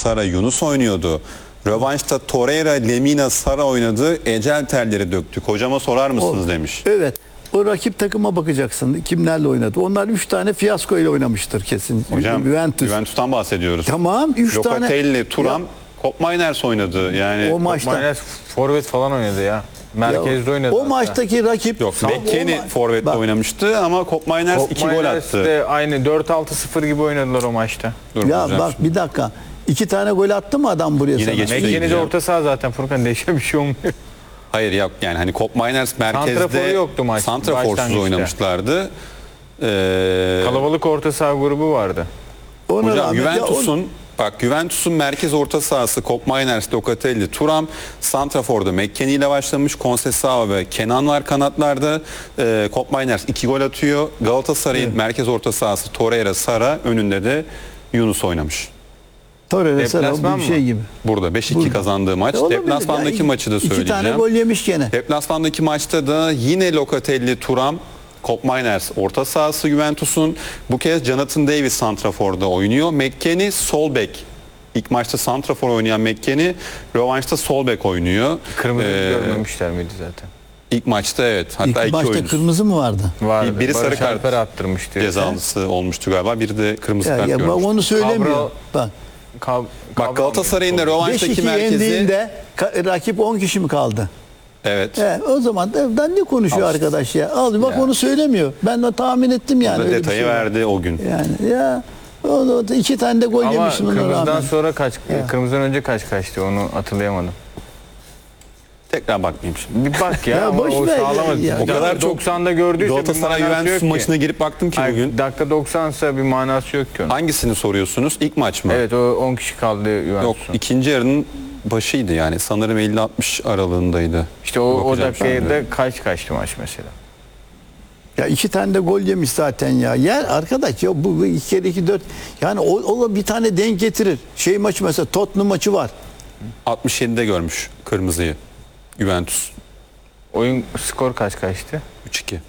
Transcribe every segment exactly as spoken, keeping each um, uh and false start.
Sara, Yunus oynuyordu. Rövanşta Torreira, Lemina, Sara oynadı. Ecel terleri döktük. Hocama sorar mısınız O, demiş. Evet. O rakip takıma bakacaksın. Kimlerle oynadı? Onlar üç tane fiyasko ile oynamıştır kesin. Hocam Juventus. Juventus'tan bahsediyoruz. Tamam. Üç tane. Locatelli, Thuram, Kopp Mainers oynadı. Yani O maçta. Mainers forvet falan oynadı ya. Merkezde Ya, oynadı. O hatta. maçtaki rakip. yok, Bekkeni O ma- forvetle Bak, oynamıştı ama Kopp Mainers Kopp iki gol Mainers attı. de aynı dört altı sıfır gibi oynadılar o maçta. Dur, Ya hocam. bak bir dakika. İki tane gol attı mı adam buraya Yine sana? geç- Mekkeni de gideceğim. orta saha zaten Furkan, değişen bir şey olmuyor. Hayır yok, yani hani Kopp Mainers merkezde Santraforu yoktu maç- santraforsuz başlangıçta. oynamışlardı. Ee, Kalabalık orta saha grubu vardı. Ona Hocam rağmen- Juventus'un Ya bak Juventus'un merkez orta sahası Kopp Mainers, Locatelli, Thuram, santraforda Mekkeni ile başlamış. Conceição ve Kenan var kanatlarda. Ee, Kopp Mainers iki gol atıyor. Galatasaray'ın merkez orta sahası Torreira, Sara, önünde de Yunus oynamış. Torreira Sara Deplasman bir şey mı? gibi. Burada beş iki Burada. kazandığı maç. E, olabilir. Deplasmandaki Yani maçı da iki söyleyeceğim. tane gol yemiş gene. Deplasmandaki maçta da yine Locatelli, Thuram, Kopp Mainers orta sahası Juventus'un. Bu kez Jonathan Davis santraforda oynuyor. Mekkeni sol bek. İlk maçta santrafor oynayan Mekkeni rövanşta sol bek oynuyor. Kırmızı Ee, görmemişler miydi zaten? İlk maçta evet. Hatta İlk iki maçta oyuncu kırmızı mı vardı? Vardı. biri sarı Barış kart Alper attırmıştı. cezalısı olmuştu galiba. Biri de kırmızı Ya, kart ya bak görmüştü. onu söylemiyor. Kabra- Bak Kab- Bak Galatasaray'ın da beş rövanştaki iki merkezi. yendiğinde ka- rakip on kişi mi kaldı? Evet. He, o zaman da ben ne konuşuyor Al. arkadaş ya? Al bak Ya. onu söylemiyor. Ben de tahmin ettim yani. Burada öyle bir detayı şey var. verdi o gün. Yani ya o da iki tane de gol Ama yemişsin ona kırmızıdan rağmen. sonra kaç, Ya. kırmızıdan önce kaç kaçtı onu hatırlayamadım. Tekrar bakmayayım şimdi. Bir bak ya, Ya ama boş o ver sağlamadı. ya. O kadar çok doksanda gördüyse Galatasaray bir manası Juventus yok ki. maçına girip baktım ki Hayır, bugün. dakika doksansa bir manası yok ki onun. Hangisini soruyorsunuz? İlk maç mı? Evet, o on kişi kaldı Yok, Juventus'un. ikinci yarının başıydı yani. Sanırım elli altmış aralığındaydı. İşte o, o Bakacağım şimdi. dakikada kaç kaçtı maç mesela. Ya iki tane de gol yemiş zaten ya. Yer arkadaş ya bu, bu iki kere iki dört. Yani o, o bir tane denk getirir. Şey maçı mesela Tottenham maçı var. altmış yedide görmüş kırmızıyı. Juventus. Oyun skor kaç kaçtı? üç iki.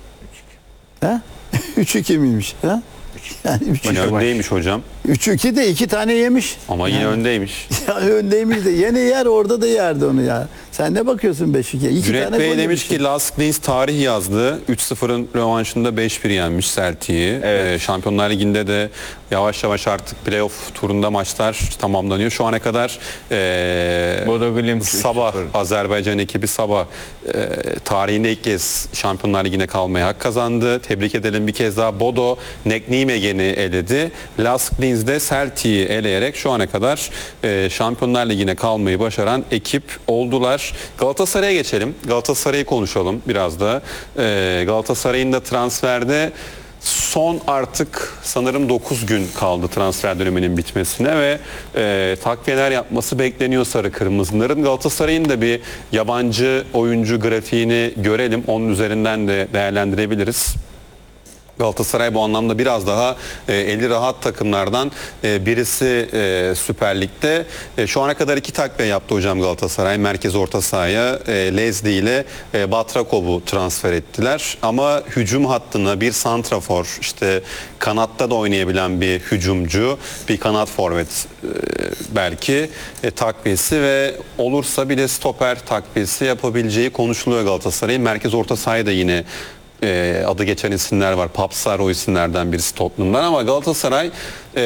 Ha? üç iki miymiş? Ha? Yani üç Yine iki. öndeymiş hocam. üç iki de iki tane yemiş. Ama yine öndeymiş. Ya öndeymiş de yine yer orada da yerdi onu ya. Sen ne bakıyorsun beş ikiye? İki Cüneyt tane Bey gol demiş yemiş. ki Lask Linz tarih yazdı. üç sıfırın rövanşında beş bir yenmiş Celtic'i. Evet. Ee, Şampiyonlar Ligi'nde de yavaş yavaş artık playoff turunda maçlar tamamlanıyor. Şu ana kadar ee, Bodo Glimt Sabah, üç sıfır. Azerbaycan ekibi Sabah e, tarihinde ilk kez Şampiyonlar Ligi'ne kalmaya hak kazandı. Tebrik edelim bir kez daha. Bodo Nijmegen'i eledi. Lask Linz'de Celtic'i eleyerek şu ana kadar e, Şampiyonlar Ligi'ne kalmayı başaran ekip oldular. Galatasaray'a geçelim. Galatasaray'ı konuşalım biraz da. E, Galatasaray'ın da transferde son artık sanırım dokuz gün kaldı transfer döneminin bitmesine ve e, takviyeler yapması bekleniyor sarı kırmızıların. Galatasaray'ın da bir yabancı oyuncu grafiğini görelim. Onun üzerinden de değerlendirebiliriz. Galatasaray bu anlamda biraz daha e, eli rahat takımlardan e, birisi e, Süper Lig'de. E, şu ana kadar iki takviye yaptı hocam Galatasaray. Merkez orta sahaya e, Lezdi ile e, Batrakov'u transfer ettiler. Ama hücum hattına bir santrafor, işte kanatta da oynayabilen bir hücumcu, bir kanat forvet e, belki e, takviyesi ve olursa bir de stoper takviyesi yapabileceği konuşuluyor Galatasaray'ın. Merkez orta sahaya da yine E, adı geçen isimler var. Papsar o isimlerden birisi Tottenham'dan ama Galatasaray e,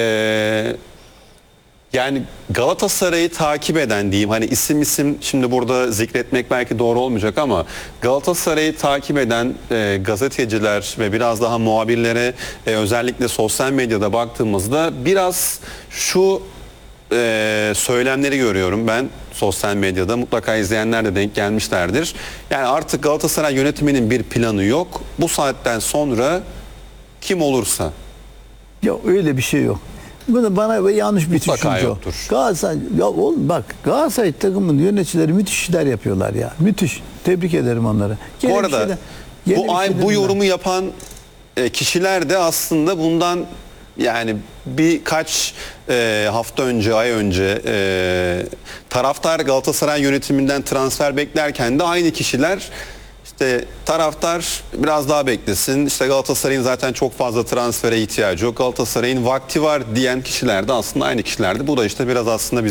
yani Galatasaray'ı takip eden diyeyim, hani isim isim şimdi burada zikretmek belki doğru olmayacak ama Galatasaray'ı takip eden e, gazeteciler ve biraz daha muhabirlere e, özellikle sosyal medyada baktığımızda biraz şu Ee, söylemleri görüyorum ben sosyal medyada, mutlaka izleyenler de denk gelmişlerdir. Yani artık Galatasaray yönetiminin bir planı yok. Bu saatten sonra kim olursa. Ya öyle bir şey yok. Bu da bana yanlış bir Mutlaka düşünce o. yoktur. Galatasaray, ya oğlum bak Galatasaray takımının yöneticileri müthiş işler yapıyorlar ya. Müthiş. Tebrik ederim onları. Gene bu bir arada şeyden- gene bir bu ay şeyden bu ben- yorumu yapan e, kişiler de aslında bundan yani birkaç e, hafta önce, ay önce e, taraftar Galatasaray yönetiminden transfer beklerken de aynı kişiler işte taraftar biraz daha beklesin, İşte Galatasaray'ın zaten çok fazla transfere ihtiyacı yok, Galatasaray'ın vakti var diyen kişiler de aslında aynı kişilerdi. Bu da işte biraz aslında